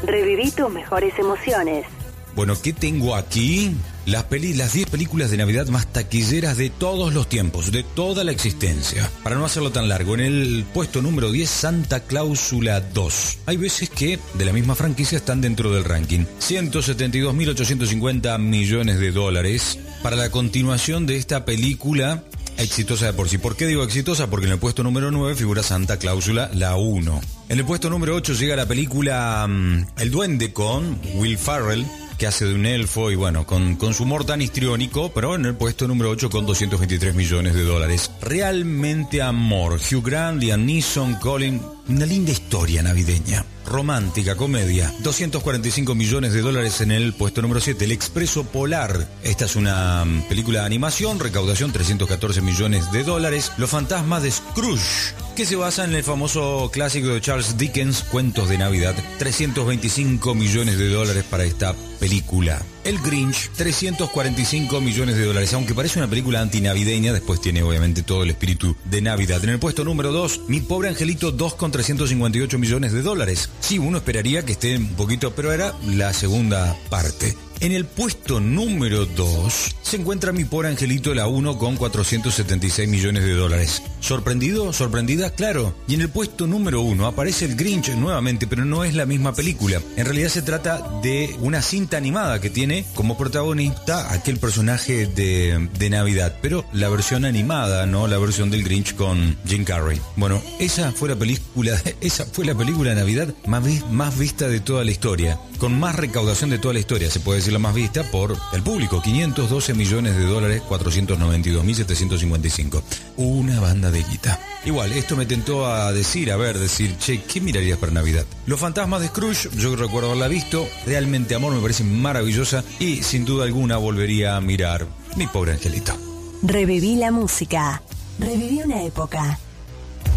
Reviví tus mejores emociones. Bueno, ¿qué tengo aquí? Las 10 películas de Navidad más taquilleras de todos los tiempos, de toda la existencia. Para no hacerlo tan largo, en el puesto número 10, Santa Cláusula 2. Hay veces que de la misma franquicia están dentro del ranking. 172.850 millones de dólares para la continuación de esta película exitosa de por sí. ¿Por qué digo exitosa? Porque en el puesto número 9 figura Santa Cláusula, la 1. En el puesto número 8 llega la película El Duende con Will Ferrell, que hace de un elfo y bueno, con su humor tan histriónico, pero en el puesto número 8 con 223 millones de dólares. Realmente amor. Hugh Grant, Liam Neeson, Colin. Una linda historia navideña. Romántica, comedia. 245 millones de dólares en el puesto número 7. El Expreso Polar. Esta es una película de animación, recaudación 314 millones de dólares. Los fantasmas de Scrooge, que se basa en el famoso clásico de Charles Dickens, Cuentos de Navidad. 325 millones de dólares para esta película. El Grinch, 345 millones de dólares. Aunque parece una película antinavideña, después tiene obviamente todo el espíritu de Navidad. En el puesto número 2, Mi Pobre Angelito 2 con 358 millones de dólares. Sí, uno esperaría que esté un poquito, pero era la segunda parte. En el puesto número 2 se encuentra Mi Pobre Angelito, la 1 con 476 millones de dólares. ¿Sorprendido? ¿Sorprendida? Claro. Y en el puesto número 1 aparece el Grinch nuevamente, pero no es la misma película. En realidad se trata de una cinta animada que tiene como protagonista aquel personaje de Navidad, pero la versión animada, no la versión del Grinch con Jim Carrey. Bueno, esa fue la película de Navidad más vista de toda la historia, con más recaudación de toda la historia, se puede decir la más vista por el público, 512 millones de dólares, 492.755. Una banda de guita. Igual, esto me tentó a decir, che, ¿qué mirarías para Navidad? Los fantasmas de Scrooge, yo recuerdo haberla visto, Realmente Amor me parece maravillosa y sin duda alguna volvería a mirar Mi Pobre Angelito. Reviví la música. Reviví una época.